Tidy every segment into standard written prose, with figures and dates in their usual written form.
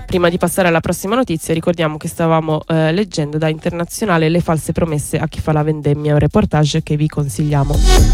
Prima di passare alla prossima notizia, ricordiamo che stavamo leggendo da Internazionale le false promesse a chi fa la vendemmia, un reportage che vi consigliamo.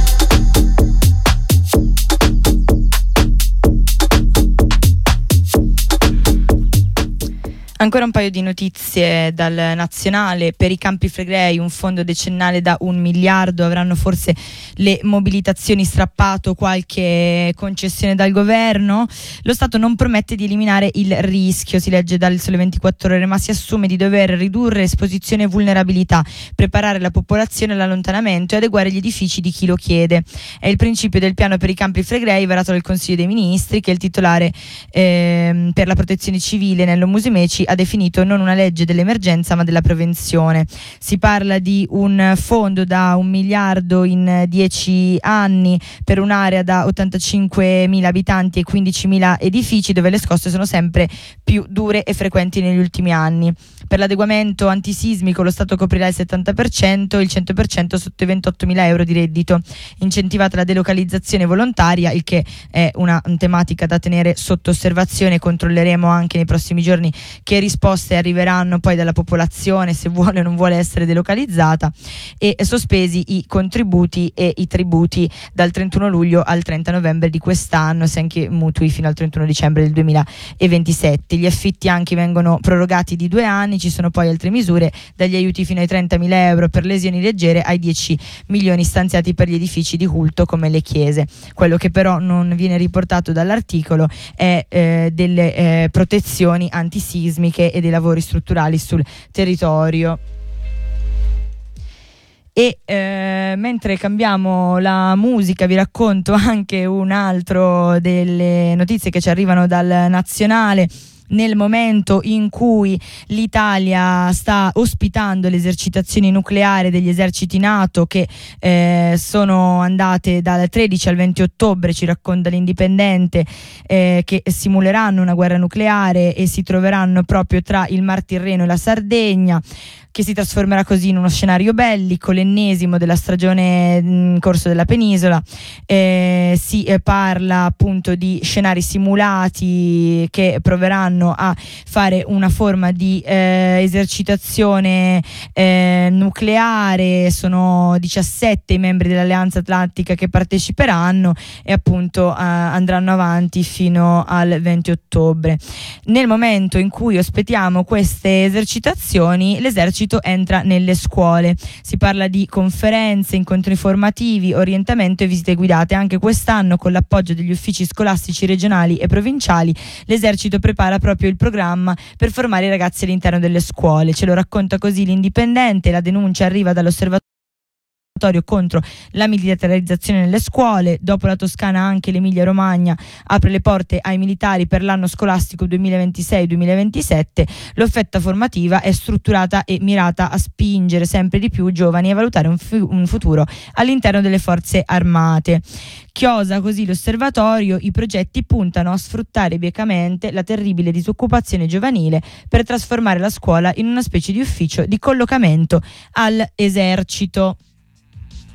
Ancora un paio di notizie dal Nazionale. Per i Campi Flegrei un fondo decennale da 1 miliardo, avranno forse le mobilitazioni strappato qualche concessione dal governo. Lo Stato non promette di eliminare il rischio, si legge dal Sole 24 Ore, ma si assume di dover ridurre esposizione e vulnerabilità, preparare la popolazione all'allontanamento e adeguare gli edifici di chi lo chiede. È il principio del piano per i Campi Flegrei varato dal Consiglio dei Ministri, che il titolare per la protezione civile Nello Musumeci ha definito non una legge dell'emergenza ma della prevenzione. Si parla di un fondo da 1 miliardo in 10 anni per un'area da 85.000 abitanti e 15.000 edifici, dove le scosse sono sempre più dure e frequenti negli ultimi anni. Per l'adeguamento antisismico lo Stato coprirà il 70%, il 100% sotto i 28.000 euro di reddito. Incentivata la delocalizzazione volontaria, il che è una tematica da tenere sotto osservazione. Controlleremo anche nei prossimi giorni che risposte arriveranno poi dalla popolazione, se vuole o non vuole essere delocalizzata, e sospesi i contributi e i tributi dal 31 luglio al 30 novembre di quest'anno, se anche mutui fino al 31 dicembre del 2027. Gli affitti anche vengono prorogati di 2 anni. Ci sono poi altre misure, dagli aiuti fino ai 30.000 euro per lesioni leggere ai 10 milioni stanziati per gli edifici di culto come le chiese. Quello che però non viene riportato dall'articolo è delle protezioni antisismiche e dei lavori strutturali sul territorio. E mentre cambiamo la musica vi racconto anche un altro delle notizie che ci arrivano dal Nazionale. Nel momento in cui l'Italia sta ospitando le esercitazioni nucleari degli eserciti NATO, che sono andate dal 13 al 20 ottobre, ci racconta l'Indipendente, che simuleranno una guerra nucleare e si troveranno proprio tra il Mar Tirreno e la Sardegna, che si trasformerà così in uno scenario bellico, l'ennesimo della stagione in corso della penisola. Si parla appunto di scenari simulati che proveranno a fare una forma di esercitazione nucleare. Sono 17 i membri dell'Alleanza Atlantica che parteciperanno e appunto andranno avanti fino al 20 ottobre. Nel momento in cui ospitiamo queste esercitazioni, l'esercito entra nelle scuole. Si parla di conferenze, incontri formativi, orientamento e visite guidate. Anche quest'anno, con l'appoggio degli uffici scolastici regionali e provinciali, l'esercito prepara proprio il programma per formare i ragazzi all'interno delle scuole. Ce lo racconta così l'Indipendente. La denuncia arriva dall'Osservatorio contro la militarizzazione nelle scuole. Dopo la Toscana anche l'Emilia Romagna apre le porte ai militari per l'anno scolastico 2026-2027. L'offerta formativa è strutturata e mirata a spingere sempre di più giovani a valutare un futuro all'interno delle forze armate. Chiosa così l'Osservatorio: i progetti puntano a sfruttare biecamente la terribile disoccupazione giovanile per trasformare la scuola in una specie di ufficio di collocamento all'esercito.